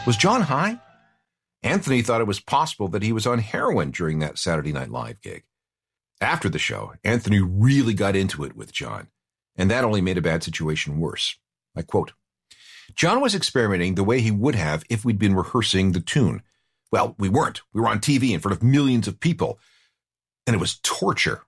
Was John high? Anthony thought it was possible that he was on heroin during that Saturday Night Live gig. After the show, Anthony really got into it with John, and that only made a bad situation worse. I quote, "John was experimenting the way he would have if we'd been rehearsing the tune. Well, we weren't. We were on TV in front of millions of people, and it was torture.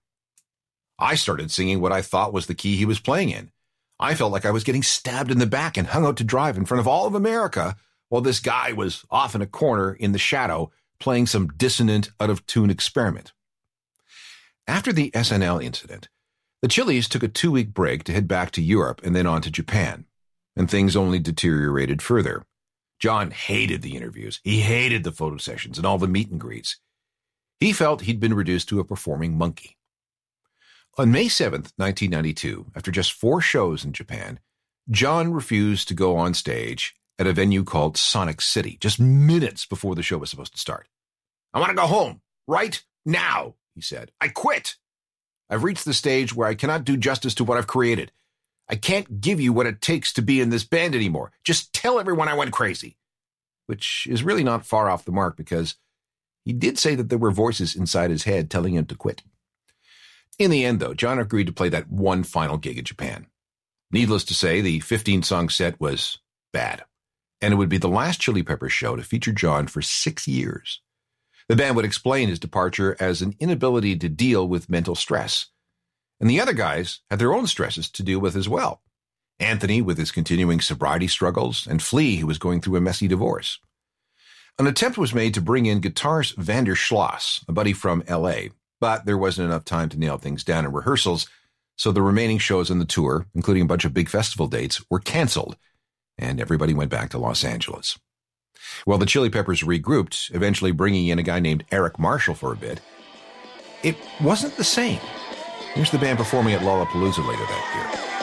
I started singing what I thought was the key he was playing in. I felt like I was getting stabbed in the back and hung out to dry in front of all of America while this guy was off in a corner in the shadow playing some dissonant, out-of-tune experiment." After the SNL incident, the Chili's took a 2-week break to head back to Europe and then on to Japan, and things only deteriorated further. John hated the interviews. He hated the photo sessions and all the meet and greets. He felt he'd been reduced to a performing monkey. On May 7th, 1992, after just 4 shows in Japan, John refused to go on stage at a venue called Sonic City, just minutes before the show was supposed to start. "I want to go home, right now," he said. "I quit. I've reached the stage where I cannot do justice to what I've created. I can't give you what it takes to be in this band anymore. Just tell everyone I went crazy." Which is really not far off the mark, because he did say that there were voices inside his head telling him to quit. In the end, though, John agreed to play that one final gig in Japan. Needless to say, the 15-song set was bad, and it would be the last Chili Peppers show to feature John for 6 years. The band would explain his departure as an inability to deal with mental stress. And the other guys had their own stresses to deal with as well. Anthony with his continuing sobriety struggles, and Flea, who was going through a messy divorce. An attempt was made to bring in guitarist Vander Schloss, a buddy from L.A., but there wasn't enough time to nail things down in rehearsals, so the remaining shows on the tour, including a bunch of big festival dates, were canceled, and everybody went back to Los Angeles. Well, the Chili Peppers regrouped, eventually bringing in a guy named Eric Marshall for a bit. It wasn't the same. Here's the band performing at Lollapalooza later that year.